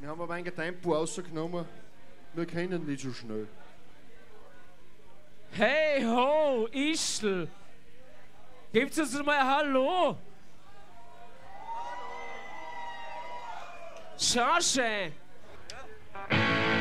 Wir haben aber ein Tempo rausgenommen. Wir können nicht so schnell. Hey ho, Ischl! Gibt's uns mal ein Hallo? Schau schön!